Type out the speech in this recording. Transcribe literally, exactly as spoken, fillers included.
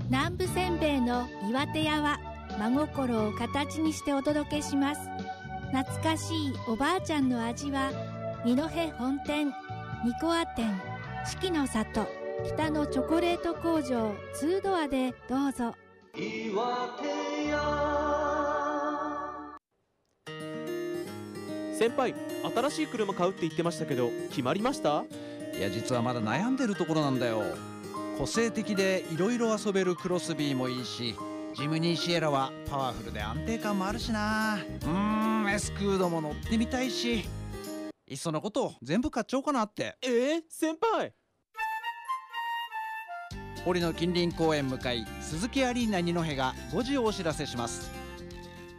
南部せんべいの岩手屋は真心を形にしてお届けします。懐かしいおばあちゃんの味は二戸本店、二コア店、四季の里、北のチョコレート工場ツードアでどうぞ。 岩手屋。 先輩、新しい車買うって言ってましたけど決まりました？ いや、実はまだ悩んでるところなんだよ。個性的でいろいろ遊べるクロスビーもいいし、ジムニーシエラはパワフルで安定感もあるしな。うーん、エスクードも乗ってみたいし、いっそのこと全部買っちゃおうかなって。 えー、先輩。 堀の近隣公園向かい鈴木アリーナ二戸がごじをお知らせします。